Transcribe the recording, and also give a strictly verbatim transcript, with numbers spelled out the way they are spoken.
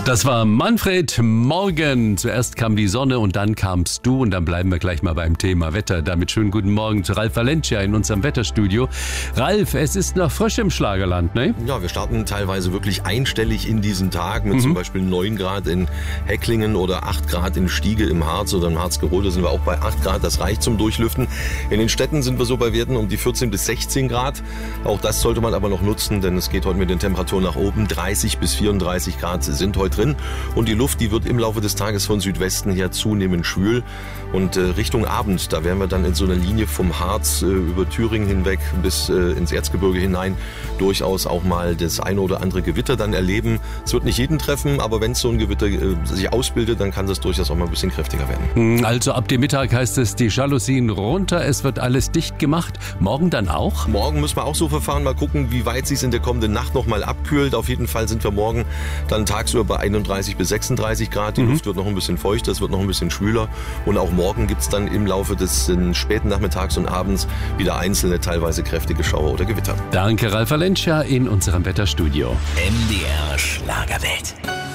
Das war Manfred Morgen. Zuerst kam die Sonne und dann kamst du. Und dann bleiben wir gleich mal beim Thema Wetter. Damit schönen guten Morgen zu Ralf Valencia in unserem Wetterstudio. Ralf, es ist noch frisch im Schlagerland, ne? Ja, wir starten teilweise wirklich einstellig in diesen Tag mit mhm. zum Beispiel neun Grad in Hecklingen oder acht Grad in Stiege im Harz oder im Harzgerode sind wir auch bei acht Grad. Das reicht zum Durchlüften. In den Städten sind wir so bei Werten um die vierzehn bis sechzehn Grad. Auch das sollte man aber noch nutzen, denn es geht heute mit den Temperaturen nach oben. dreißig bis vierunddreißig Grad sind heute drin. Und die Luft, die wird im Laufe des Tages von Südwesten her zunehmend schwül. Und äh, Richtung Abend, da werden wir dann in so einer Linie vom Harz äh, über Thüringen hinweg bis äh, ins Erzgebirge hinein durchaus auch mal das eine oder andere Gewitter dann erleben. Es wird nicht jeden treffen, aber wenn so ein Gewitter äh, sich ausbildet, dann kann das durchaus auch mal ein bisschen kräftiger werden. Also ab dem Mittag heißt es, die Jalousien runter, es wird alles dicht gemacht. Morgen dann auch? Morgen müssen wir auch so verfahren, mal gucken, wie weit sich in der kommenden Nacht noch mal abkühlt. Auf jeden Fall sind wir morgen dann tagsüber bei einunddreißig bis sechsunddreißig Grad. Die mhm. Luft wird noch ein bisschen feuchter, es wird noch ein bisschen schwüler. Und auch morgen gibt es dann im Laufe des äh, späten Nachmittags und abends wieder einzelne, teilweise kräftige Schauer oder Gewitter. Danke, Ralf Valencia in unserem Wetterstudio. M D R Schlagerwelt.